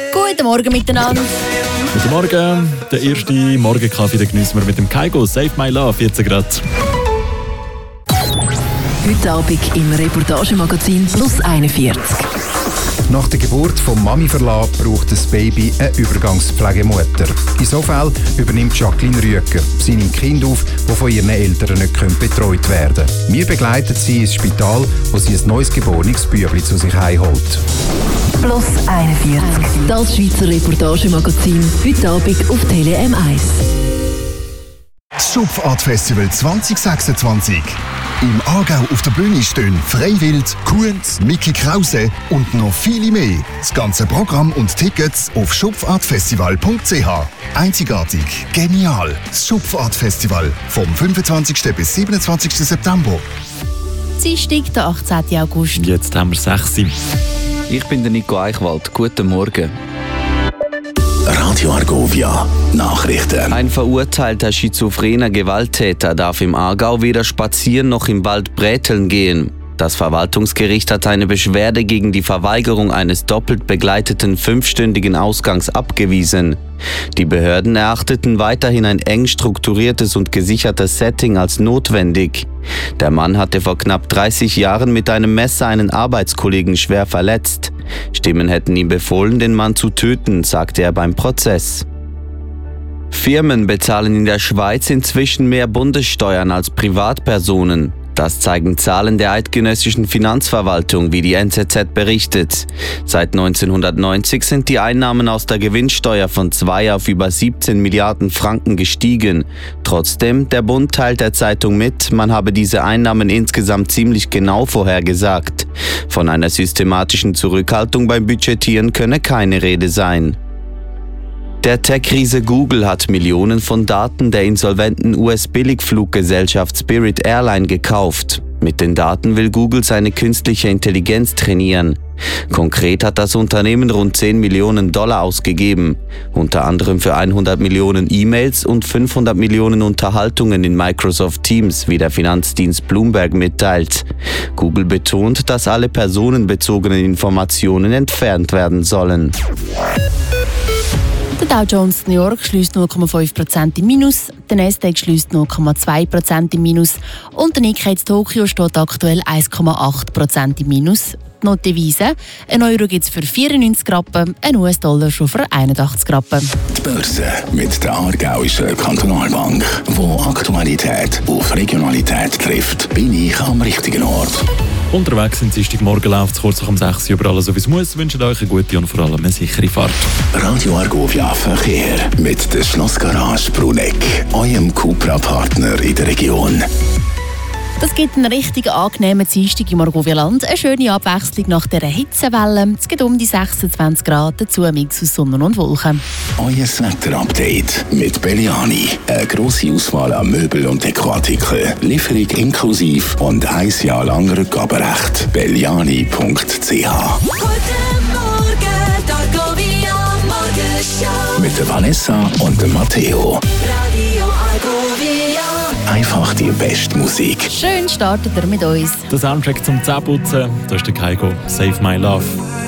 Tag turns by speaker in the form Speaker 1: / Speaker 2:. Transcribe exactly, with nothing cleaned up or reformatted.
Speaker 1: Guten Morgen miteinander.
Speaker 2: Guten Morgen. Der erste Morgenkaffee den geniessen wir mit dem Kaigo. Save My Love, vierzehn Grad.
Speaker 3: Heute Abend im Reportagemagazin Plus einundvierzig.
Speaker 4: Nach der Geburt vom Mami-Verlag braucht das Baby eine Übergangspflegemutter. In so Fall übernimmt Jacqueline Rüeger. Sie nimmt Kinder auf, die von ihren Eltern nicht betreut werden können. Wir begleiten sie ins Spital, wo sie ein neues geborenes Bübli zu sich heimholt.
Speaker 3: Plus einundvierzig. Das Schweizer Reportagemagazin. Heute Abend auf Tele M eins.
Speaker 5: Das Schupfart Festival zwanzig sechsundzwanzig. Im Aargau auf der Bühne stehen Freiwild, Kunz, Mickey Krause und noch viele mehr. Das ganze Programm und Tickets auf schupfartfestival punkt c h. Einzigartig, genial. Das Schupfart-Festival vom fünfundzwanzigsten bis siebenundzwanzigsten September.
Speaker 1: Dienstag, der achtzehnten August.
Speaker 2: Jetzt haben wir sechs.
Speaker 6: Ich bin der Nico Eichwald. Guten Morgen.
Speaker 5: Radio Argovia. Nachrichten.
Speaker 6: Ein verurteilter schizophrener Gewalttäter darf im Aargau weder spazieren noch im Wald bräteln gehen. Das Verwaltungsgericht hat eine Beschwerde gegen die Verweigerung eines doppelt begleiteten fünfstündigen Ausgangs abgewiesen. Die Behörden erachteten weiterhin ein eng strukturiertes und gesichertes Setting als notwendig. Der Mann hatte vor knapp dreißig Jahren mit einem Messer einen Arbeitskollegen schwer verletzt. Stimmen hätten ihm befohlen, den Mann zu töten, sagte er beim Prozess. Firmen bezahlen in der Schweiz inzwischen mehr Bundessteuern als Privatpersonen. Das zeigen Zahlen der eidgenössischen Finanzverwaltung, wie die N Z Z berichtet. Seit neunzehnhundertneunzig sind die Einnahmen aus der Gewinnsteuer von zwei auf über siebzehn Milliarden Franken gestiegen. Trotzdem, der Bund teilt der Zeitung mit, man habe diese Einnahmen insgesamt ziemlich genau vorhergesagt. Von einer systematischen Zurückhaltung beim Budgetieren könne keine Rede sein. Der Tech-Riese Google hat Millionen von Daten der insolventen U S-Billigfluggesellschaft Spirit Airline gekauft. Mit den Daten will Google seine künstliche Intelligenz trainieren. Konkret hat das Unternehmen rund zehn Millionen Dollar ausgegeben, unter anderem für hundert Millionen E-Mails und fünfhundert Millionen Unterhaltungen in Microsoft Teams, wie der Finanzdienst Bloomberg mitteilt. Google betont, dass alle personenbezogenen Informationen entfernt werden sollen.
Speaker 1: Der Dow Jones New York schließt null Komma fünf Prozent im Minus, der Nasdaq schließt null Komma zwei Prozent im Minus und der Nikkei Tokio steht aktuell eins Komma acht Prozent im Minus. Die Notdevise: ein Euro gibt es für vierundneunzig Rappen, ein U S-Dollar schon für einundachtzig Rappen.
Speaker 5: Die Börse mit der Aargauischen Kantonalbank, wo Aktualität auf Regionalität trifft, bin ich am richtigen Ort.
Speaker 2: Unterwegs sind Dienstagmorgen läuft es kurz nach um sechs Uhr überall so wie es muss. Wünschen euch eine gute und vor allem eine sichere Fahrt.
Speaker 5: Radio Argovia Verkehr mit der Schlossgarage Bruneck, eurem Cupra-Partner in der Region.
Speaker 1: Das gibt einen richtig angenehmen Dienstag im Argovia-Land. Eine schöne Abwechslung nach dieser Hitzewelle. Es geht um die sechsundzwanzig Grad, dazu ein Mix aus Sonne und Wolken.
Speaker 5: Euer Wetter-Update mit Belliani. Eine grosse Auswahl an Möbel- und Dekoartikeln. Lieferung inklusiv und ein Jahr lang Rückgaberecht. belliani punkt c h.
Speaker 7: Guten Morgen, Argovia Morgenshow.
Speaker 5: Mit der Vanessa und dem Matteo.
Speaker 7: Radio Argovia.
Speaker 5: Einfach die beste Musik.
Speaker 1: Schön startet er mit uns.
Speaker 2: Der Soundtrack zum Zähneputzen, das ist der Kaigo. Save My Love.